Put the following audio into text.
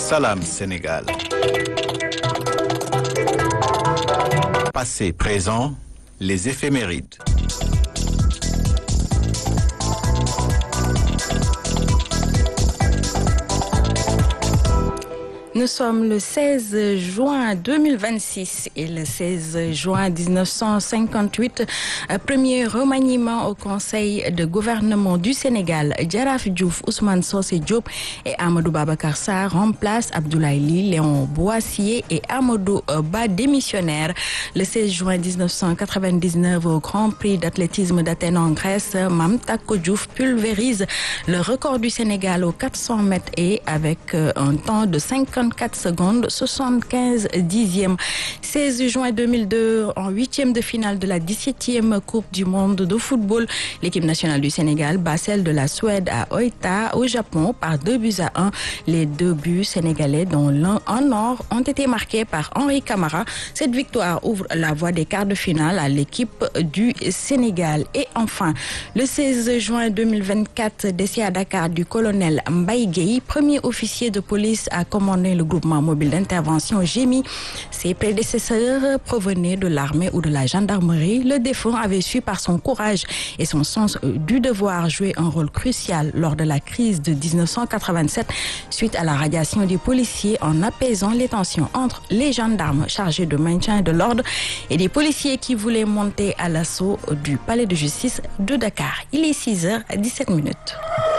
Salam Sénégal. Passé, présent, les éphémérides. Nous sommes le 16 juin 2026 et le 16 juin 1958, premier remaniement au Conseil de gouvernement du Sénégal. Djaraf Diouf, Ousmane Socé Diop et Amadou Babacar Sarr remplacent Abdoulaye Ly, Léon Boissier et Amadou Ba démissionnaire. Le 16 juin 1999, au Grand Prix d'athlétisme d'Athènes en Grèce, Mame Tako Diouf pulvérise le record du Sénégal aux 400 mètres et avec un temps de 54 secondes, 75 dixièmes. 16 juin 2002, en huitième de finale de la 17e Coupe du monde de football, l'équipe nationale du Sénégal bat celle de la Suède à Oita, au Japon, par 2-1. Les 2 buts sénégalais, dont l'un en or, ont été marqués par Henri Camara. Cette victoire ouvre la voie des quarts de finale à l'équipe du Sénégal. Et enfin, le 16 juin 2024, décès à Dakar du colonel Mbaye Gueye, premier officier de police à commander le groupement mobile d'intervention GMI. Ses prédécesseurs provenaient de l'armée ou de la gendarmerie. Le défunt avait su par son courage et son sens du devoir jouer un rôle crucial lors de la crise de 1987 suite à la radiation des policiers en apaisant les tensions entre les gendarmes chargés de maintien de l'ordre et des policiers qui voulaient monter à l'assaut du palais de justice de Dakar. Il est 6h17.